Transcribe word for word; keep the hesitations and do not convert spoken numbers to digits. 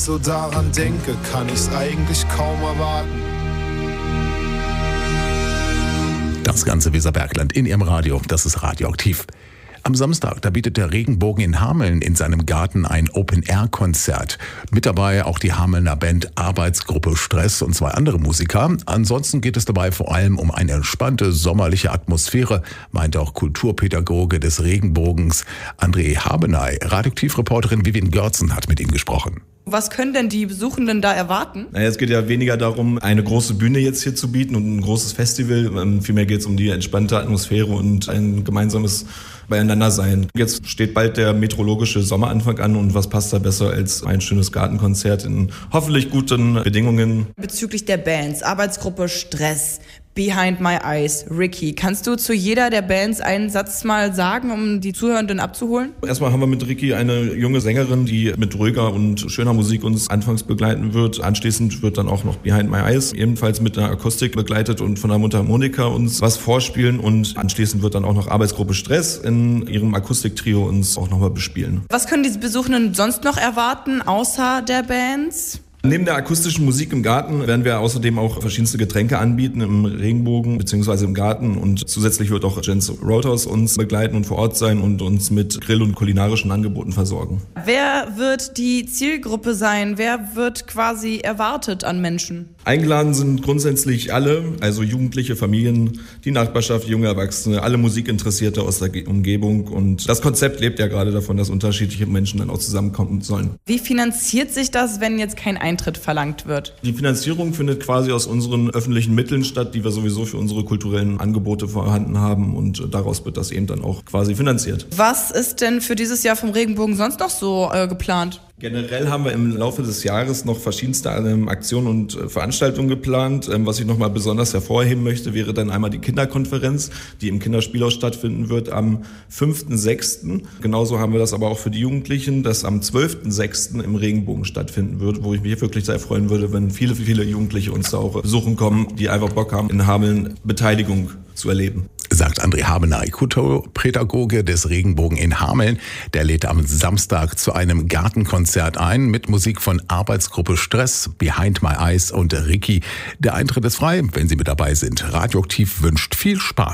So daran denke, kann ich's eigentlich kaum erwarten. Das ganze Weserbergland in Ihrem Radio, das ist Radioaktiv. Am Samstag, da bietet der Regenbogen in Hameln in seinem Garten ein Open-Air-Konzert. Mit dabei auch die Hamelner Band Arbeitsgruppe Stress und zwei andere Musiker. Ansonsten geht es dabei vor allem um eine entspannte sommerliche Atmosphäre, meint auch Kulturpädagoge des Regenbogens André Habenay. Radioaktiv-Reporterin Vivian Görzen hat mit ihm gesprochen. Was können denn die Besuchenden da erwarten? Naja, es geht ja weniger darum, eine große Bühne jetzt hier zu bieten und ein großes Festival. Vielmehr geht es um die entspannte Atmosphäre und ein gemeinsames Beieinandersein. Jetzt steht bald der meteorologische Sommeranfang an und was passt da besser als ein schönes Gartenkonzert in hoffentlich guten Bedingungen. Bezüglich der Bands, Arbeitsgruppe Stress, Behind My Eyes, Ricky. Kannst du zu jeder der Bands einen Satz mal sagen, um die Zuhörenden abzuholen? Erstmal haben wir mit Ricky eine junge Sängerin, die mit ruhiger und schöner Musik uns anfangs begleiten wird. Anschließend wird dann auch noch Behind My Eyes ebenfalls mit einer Akustik begleitet und von der Mundharmonika uns was vorspielen. Und anschließend wird dann auch noch Arbeitsgruppe Stress in ihrem Akustiktrio uns auch nochmal bespielen. Was können die Besuchenden sonst noch erwarten, außer der Bands? Neben der akustischen Musik im Garten werden wir außerdem auch verschiedenste Getränke anbieten im Regenbogen bzw. im Garten und zusätzlich wird auch Jens Routers uns begleiten und vor Ort sein und uns mit Grill- und kulinarischen Angeboten versorgen. Wer wird die Zielgruppe sein? Wer wird quasi erwartet an Menschen? Eingeladen sind grundsätzlich alle, also Jugendliche, Familien, die Nachbarschaft, junge Erwachsene, alle Musikinteressierte aus der Umgebung. Und das Konzept lebt ja gerade davon, dass unterschiedliche Menschen dann auch zusammenkommen sollen. Wie finanziert sich das, wenn jetzt kein Eintritt verlangt wird? Die Finanzierung findet quasi aus unseren öffentlichen Mitteln statt, die wir sowieso für unsere kulturellen Angebote vorhanden haben. Und daraus wird das eben dann auch quasi finanziert. Was ist denn für dieses Jahr vom Regenbogen sonst noch so äh, geplant? Generell haben wir im Laufe des Jahres noch verschiedenste ähm, Aktionen und äh, Veranstaltungen geplant. Ähm, was ich nochmal besonders hervorheben möchte, wäre dann einmal die Kinderkonferenz, die im Kinderspielhaus stattfinden wird am fünften sechsten Genauso haben wir das aber auch für die Jugendlichen, das am zwölften sechsten im Regenbogen stattfinden wird, wo ich mich wirklich sehr freuen würde, wenn viele, viele Jugendliche uns da auch besuchen kommen, die einfach Bock haben, in Hameln Beteiligung zu erleben. Sagt André Habenay, Kulturpädagoge des Regenbogen in Hameln. Der lädt am Samstag zu einem Gartenkonzert ein mit Musik von Arbeitsgruppe Stress, Behind My Eyes und Ricky. Der Eintritt ist frei, wenn Sie mit dabei sind. Radioaktiv wünscht viel Spaß.